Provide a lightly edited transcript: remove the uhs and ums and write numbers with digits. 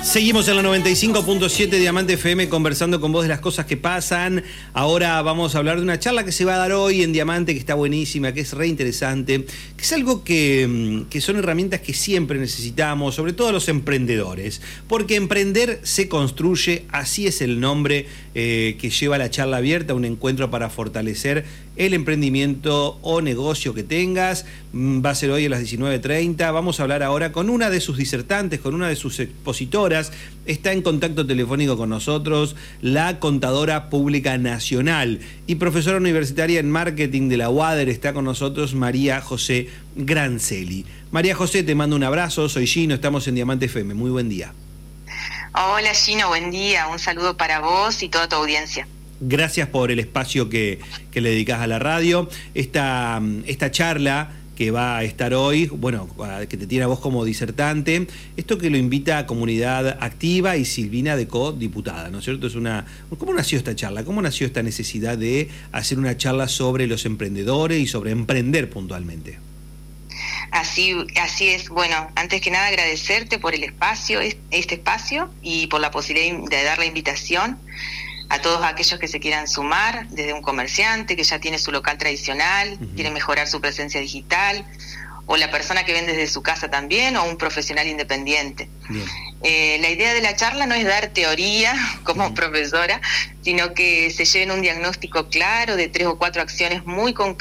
Seguimos en la 95.7 Diamante FM conversando con vos de las cosas que pasan. Ahora vamos a hablar de una charla que se va a dar hoy en Diamante, que está buenísima, que es re interesante, que es algo que son herramientas que siempre necesitamos, sobre todo los emprendedores, porque emprender se construye, así es el nombre que lleva la charla abierta, un encuentro para fortalecer el emprendimiento o negocio que tengas. Va a ser hoy a las 19:30. Vamos a hablar ahora con una de sus disertantes, con una de sus expositoras. Está en contacto telefónico con nosotros la contadora pública nacional y profesora universitaria en marketing de la UADER. Está con nosotros María José Grancelli. María José, te mando un abrazo. Soy Gino, estamos en Diamante FM. Muy buen día. Hola Gino, buen día. Un saludo para vos y toda tu audiencia. Gracias por el espacio que le dedicás a la radio. Esta charla que va a estar hoy, bueno, que te tiene a vos como disertante, esto que lo invita a Comunidad Activa y Silvina Decó, diputada, ¿no es cierto? ¿Cómo nació esta charla? ¿Cómo nació esta necesidad de hacer una charla sobre los emprendedores y sobre emprender puntualmente? Así es. Bueno, antes que nada agradecerte por el espacio, este espacio, y por la posibilidad de dar la invitación a todos aquellos que se quieran sumar, desde un comerciante que ya tiene su local tradicional, quiere mejorar su presencia digital, o la persona que vende desde su casa también, o un profesional independiente. La idea de la charla no es dar teoría como profesora, sino que se lleven un diagnóstico claro de 3 o 4 acciones muy concretas